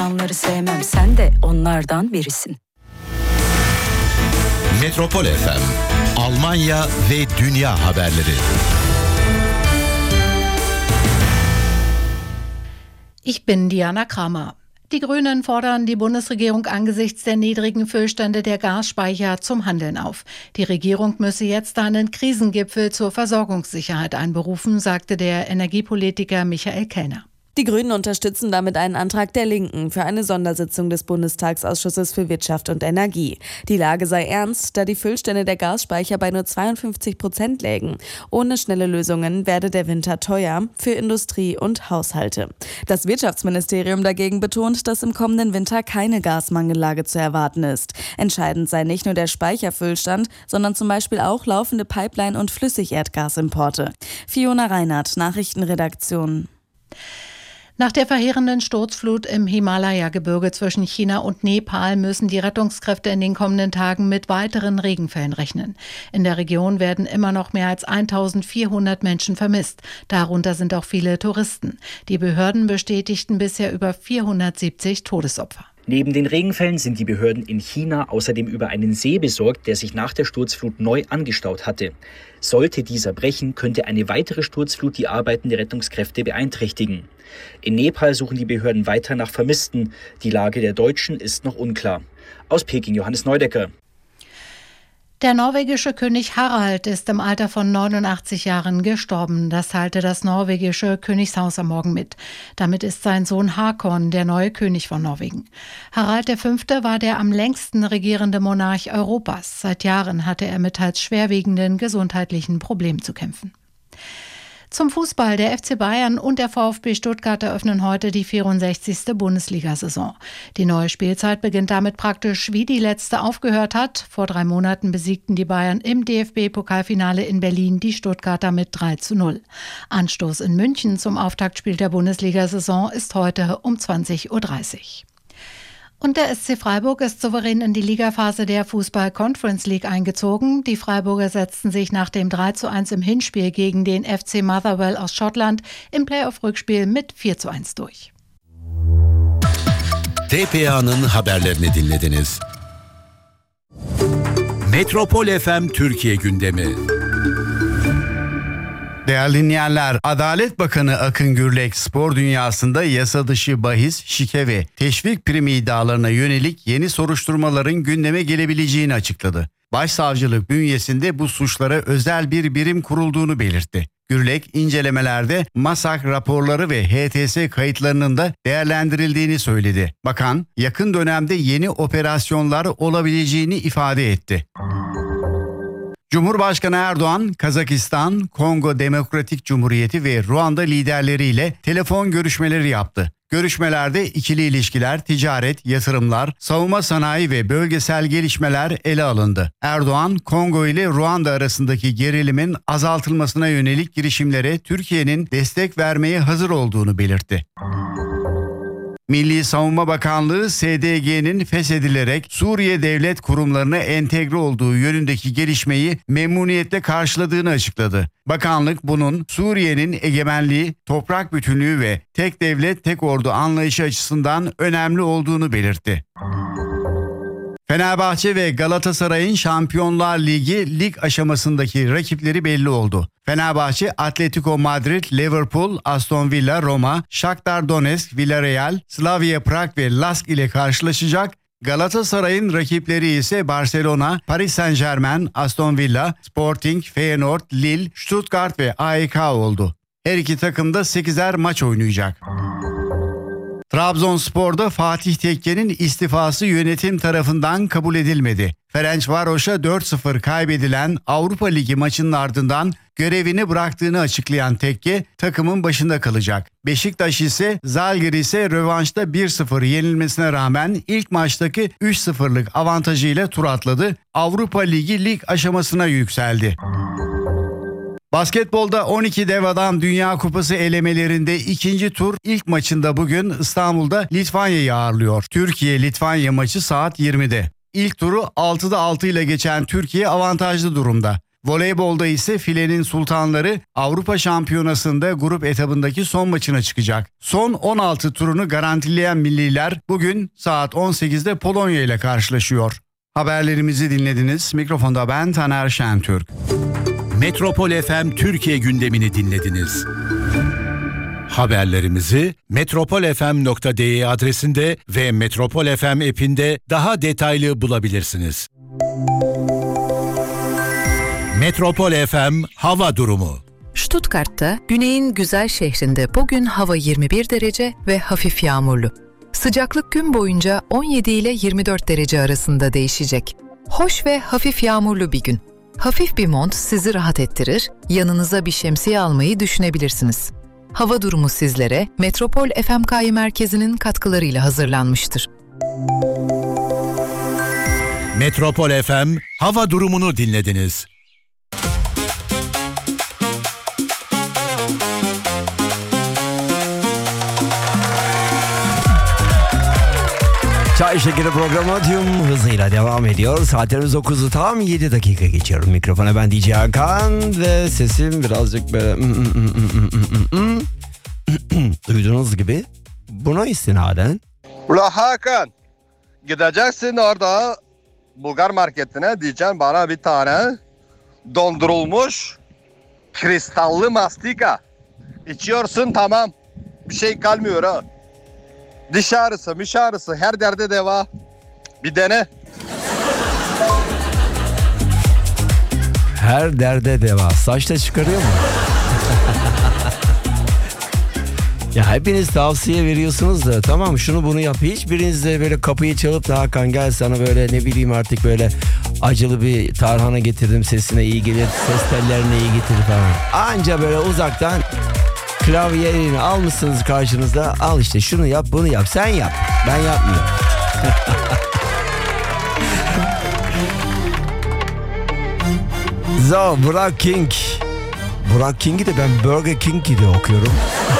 Onları sevmem, sen de onlardan birisin. Metropol FM, Almanya ve dünya haberleri. Ich bin Diana Kramer. Die Grünen fordern die Bundesregierung angesichts der niedrigen Füllstände der Gasspeicher zum Handeln auf. Die Regierung müsse jetzt einen Krisengipfel zur Versorgungssicherheit einberufen, sagte der Energiepolitiker Michael Kellner. Die Grünen unterstützen damit einen Antrag der Linken für eine Sondersitzung des Bundestagsausschusses für Wirtschaft und Energie. Die Lage sei ernst, da die Füllstände der Gasspeicher bei nur 52% lägen. Ohne schnelle Lösungen werde der Winter teuer für Industrie und Haushalte. Das Wirtschaftsministerium dagegen betont, dass im kommenden Winter keine Gasmangellage zu erwarten ist. Entscheidend sei nicht nur der Speicherfüllstand, sondern zum Beispiel auch laufende Pipeline- und Flüssigerdgasimporte. Fiona Reinhardt, Nachrichtenredaktion. Nach der verheerenden Sturzflut im Himalaya-Gebirge zwischen China und Nepal müssen die Rettungskräfte in den kommenden Tagen mit weiteren Regenfällen rechnen. In der Region werden immer noch mehr als 1400 Menschen vermisst. Darunter sind auch viele Touristen. Die Behörden bestätigten bisher über 470 Todesopfer. Neben den Regenfällen sind die Behörden in China außerdem über einen See besorgt, der sich nach der Sturzflut neu angestaut hatte. Sollte dieser brechen, könnte eine weitere Sturzflut die Arbeiten der Rettungskräfte beeinträchtigen. In Nepal suchen die Behörden weiter nach Vermissten. Die Lage der Deutschen ist noch unklar. Aus Peking Johannes Neudecker. Der norwegische König Harald ist im Alter von 89 Jahren gestorben. Das teilte das norwegische Königshaus am Morgen mit. Damit ist sein Sohn Hakon der neue König von Norwegen. Harald V. war der am längsten regierende Monarch Europas. Seit Jahren hatte er mit teils schwerwiegenden gesundheitlichen Problemen zu kämpfen. Zum Fußball. Der FC Bayern und der VfB Stuttgart eröffnen heute die 64. Bundesliga-Saison. Die neue Spielzeit beginnt damit praktisch, wie die letzte aufgehört hat. Vor 3 Monaten besiegten die Bayern im DFB-Pokalfinale in Berlin die Stuttgarter mit 3:0. Anstoß in München zum Auftaktspiel der Bundesliga-Saison ist heute um 20:30 Uhr. Und der SC Freiburg ist souverän in die Ligaphase der Fußball-Conference League eingezogen. Die Freiburger setzten sich nach dem 3:1 im Hinspiel gegen den FC Motherwell aus Schottland im Playoff-Rückspiel mit 4:1 durch. TPA'nın haberlerini dinlediniz. Metropol FM Türkiye gündemi. Değerli dinleyenler, Adalet Bakanı Akın Gürlek spor dünyasında yasa dışı bahis, şike ve teşvik primi iddialarına yönelik yeni soruşturmaların gündeme gelebileceğini açıkladı. Başsavcılık bünyesinde bu suçlara özel bir birim kurulduğunu belirtti. Gürlek incelemelerde MASAK raporları ve HTS kayıtlarının da değerlendirildiğini söyledi. Bakan yakın dönemde yeni operasyonlar olabileceğini ifade etti. Cumhurbaşkanı Erdoğan, Kazakistan, Kongo Demokratik Cumhuriyeti ve Ruanda liderleriyle telefon görüşmeleri yaptı. Görüşmelerde ikili ilişkiler, ticaret, yatırımlar, savunma sanayi ve bölgesel gelişmeler ele alındı. Erdoğan, Kongo ile Ruanda arasındaki gerilimin azaltılmasına yönelik girişimlere Türkiye'nin destek vermeye hazır olduğunu belirtti. Milli Savunma Bakanlığı, SDG'nin feshedilerek Suriye devlet kurumlarına entegre olduğu yönündeki gelişmeyi memnuniyetle karşıladığını açıkladı. Bakanlık bunun Suriye'nin egemenliği, toprak bütünlüğü ve tek devlet tek ordu anlayışı açısından önemli olduğunu belirtti. Fenerbahçe ve Galatasaray'ın Şampiyonlar Ligi lig aşamasındaki rakipleri belli oldu. Fenerbahçe, Atletico Madrid, Liverpool, Aston Villa, Roma, Shakhtar Donetsk, Villarreal, Slavia Prag ve Lask ile karşılaşacak. Galatasaray'ın rakipleri ise Barcelona, Paris Saint-Germain, Aston Villa, Sporting, Feyenoord, Lille, Stuttgart ve AEK oldu. Her iki takım da 8'er maç oynayacak. Trabzonspor'da Fatih Tekke'nin istifası yönetim tarafından kabul edilmedi. Ferencvaros'a 4-0 kaybedilen Avrupa Ligi maçının ardından görevini bıraktığını açıklayan Tekke takımın başında kalacak. Beşiktaş ise Zalgiris'e rövanşta 1-0 yenilmesine rağmen ilk maçtaki 3-0'lık avantajıyla tur atladı. Avrupa Ligi lig aşamasına yükseldi. Basketbolda 12 dev adam Dünya Kupası elemelerinde ikinci tur ilk maçında bugün İstanbul'da Litvanya'yı ağırlıyor. Türkiye-Litvanya maçı saat 20'de. İlk turu 6'da 6 ile geçen Türkiye avantajlı durumda. Voleybolda ise filenin sultanları Avrupa Şampiyonası'nda grup etabındaki son maçına çıkacak. Son 16 turunu garantileyen milliler bugün saat 18'de Polonya ile karşılaşıyor. Haberlerimizi dinlediniz. Mikrofonda ben Taner Şentürk. Metropol FM Türkiye gündemini dinlediniz. Haberlerimizi metropolfm.de adresinde ve Metropol FM app'inde daha detaylı bulabilirsiniz. Metropol FM hava durumu. Stuttgart'ta, güneyin güzel şehrinde bugün hava 21 derece ve hafif yağmurlu. Sıcaklık gün boyunca 17 ile 24 derece arasında değişecek. Hoş ve hafif yağmurlu bir gün. Hafif bir mont sizi rahat ettirir, yanınıza bir şemsiye almayı düşünebilirsiniz. Hava durumu sizlere Metropol FMK'yı merkezinin katkılarıyla hazırlanmıştır. Metropol FM hava durumunu dinlediniz. Çay Şekeri programı tüm hızıyla devam ediyor. Saatlerimiz 9'u tam 7 dakika geçiyorum. Mikrofona ben DJ Hakan ve sesim birazcık böyle duyduğunuz gibi buna istinaden. Ula Hakan, gideceksin orada Bulgar marketine, diyeceksin bana bir tane dondurulmuş kristallı mastika. İçiyorsun, tamam, bir şey kalmıyor ha. Diş ağrısı, miş ağrısı, her derde deva. Bir dene. Her derde deva. Saçta çıkarıyor mu? Ya hepiniz tavsiye veriyorsunuz da tamam şunu bunu yap. Hiçbiriniz de böyle kapıyı çalıp da Hakan gel sana böyle ne bileyim artık böyle acılı bir tarhana getirdim, sesine iyi gelir, ses tellerine iyi getirir falan. Anca böyle uzaktan klavyeyi almışsınız karşınızda, al işte şunu yap bunu yap, sen yap, ben yapmıyorum. Burak King. Burak King'i de ben Burger King diye okuyorum.